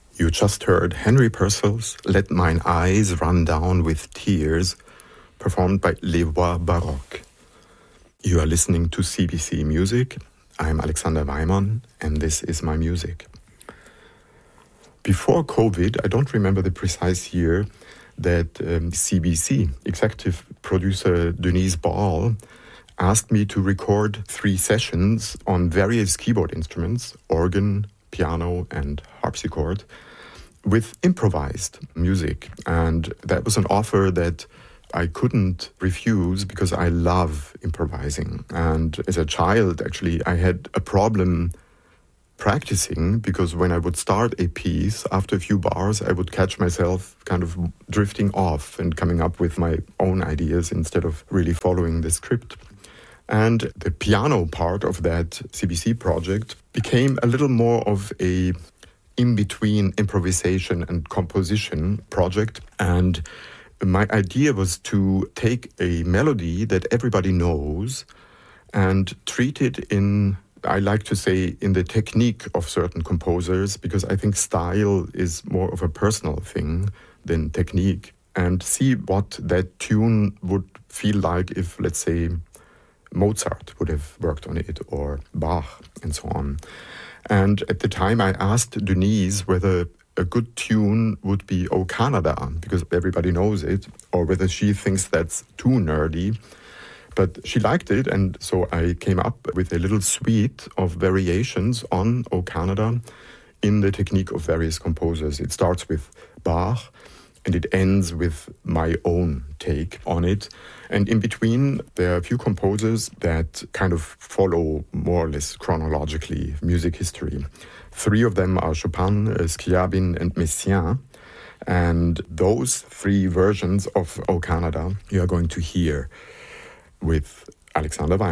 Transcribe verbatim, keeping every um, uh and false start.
You just heard Henry Purcell's Let Mine Eyes Run Down with Tears, performed by Les Voix Baroques. You are listening to C B C Music. I'm Alexander Weimann, and this is my music. Before COVID, I don't remember the precise year, that um, C B C executive producer Denise Ball asked me to record three sessions on various keyboard instruments, organ, piano, and harpsichord, with improvised music. And that was an offer that I couldn't refuse because I love improvising. And as a child, actually, I had a problem practicing because when I would start a piece, after a few bars, I would catch myself kind of drifting off and coming up with my own ideas instead of really following the script. And the piano part of that C B C project became a little more of a in-between improvisation and composition project. And my idea was to take a melody that everybody knows and treat it in, I like to say, in the technique of certain composers, because I think style is more of a personal thing than technique, and see what that tune would feel like if, let's say, Mozart would have worked on it, or Bach, and so on. And at the time I asked Denise whether a good tune would be O Canada, because everybody knows it, or whether she thinks that's too nerdy. But she liked it, and so I came up with a little suite of variations on O Canada in the technique of various composers. It starts with Bach, and it ends with my own take on it. And in between, there are a few composers that kind of follow more or less chronologically music history. Three of them are Chopin, Scriabin, and Messiaen. And those three versions of O Canada you are going to hear with Alexander Weimann.